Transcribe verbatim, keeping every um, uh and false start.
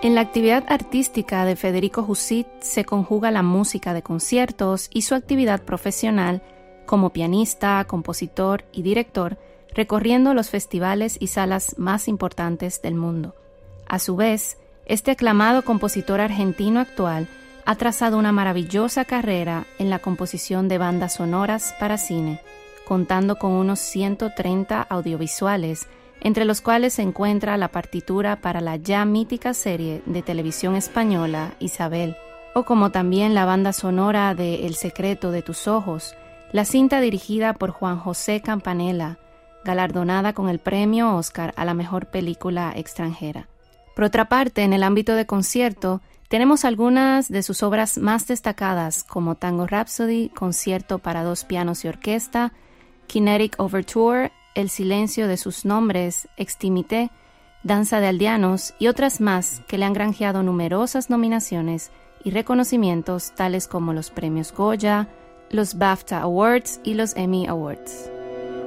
En la actividad artística de Federico Jusit se conjuga la música de conciertos y su actividad profesional como pianista, compositor y director, recorriendo los festivales y salas más importantes del mundo. A su vez, este aclamado compositor argentino actual ha trazado una maravillosa carrera en la composición de bandas sonoras para cine, contando con unos ciento treinta audiovisuales, entre los cuales se encuentra la partitura para la ya mítica serie de televisión española Isabel, o como también la banda sonora de El secreto de tus ojos, la cinta dirigida por Juan José Campanella, galardonada con el premio Oscar a la mejor película extranjera. Por otra parte, en el ámbito de concierto, tenemos algunas de sus obras más destacadas, como Tango Rhapsody, concierto para dos pianos y orquesta, Kinetic Overture, El silencio de sus nombres, Extimité, Danza de aldeanos y otras más que le han granjeado numerosas nominaciones y reconocimientos tales como los premios Goya, los BAFTA Awards y los Emmy Awards.